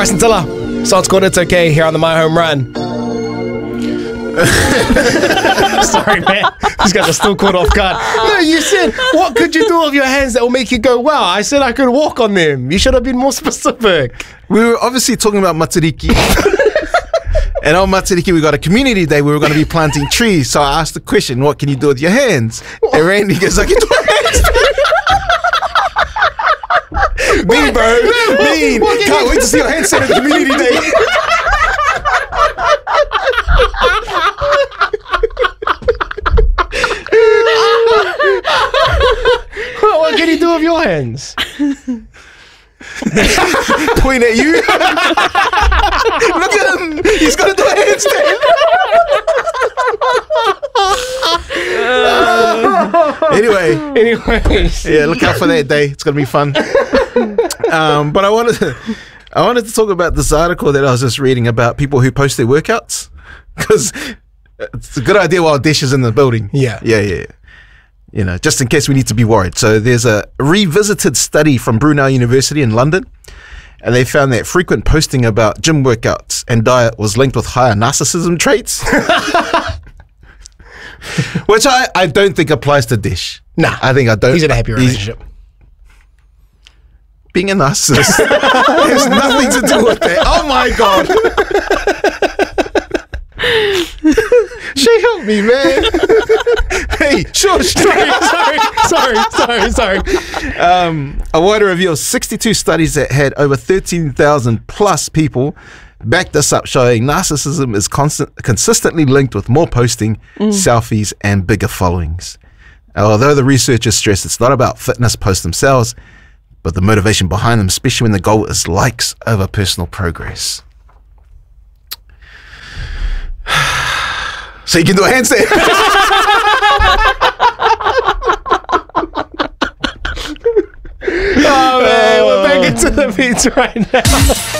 Bryson Tiller, song's called It's Okay here on the My Home Run. Sorry, man. These guys are still caught off guard. No, you said, what could you do with your hands that will make you go, wow? I said I could walk on them. You should have been more specific. We were obviously talking about Matariki. And on Matariki, we got a community day. We were going to be planting trees. So I asked the question, what can you do with your hands? And Randy goes, I can do hands. Mean, bro. Mean. Can't wait to see your hands set at the community day. What can you do with your hands? Point at you. Look at him. He's going to do a handstand. Anyways. Yeah, look out for that day. It's going to be fun. But I wanted to talk about this article that I was just reading about people who post their workouts, because it's a good idea while Desh is in the building. Yeah. You know, just in case we need to be worried. So there's a revisited study from Brunel University in London, and they found that frequent posting about gym workouts and diet was linked with higher narcissism traits. Which I don't think applies to Desh. Nah. I don't. He's in a happy relationship. Being a narcissist has nothing to do with that. Oh my God. She helped me, man. Hey, sure. Sorry. A wider review of 62 studies that had over 13,000 plus people backed this up, showing narcissism is consistently linked with more posting, selfies, and bigger followings. Although the researchers stress it's not about fitness posts themselves, but the motivation behind them, especially when the goal is likes over personal progress. So you can do a handstand. Oh man, we're back into the beats right now.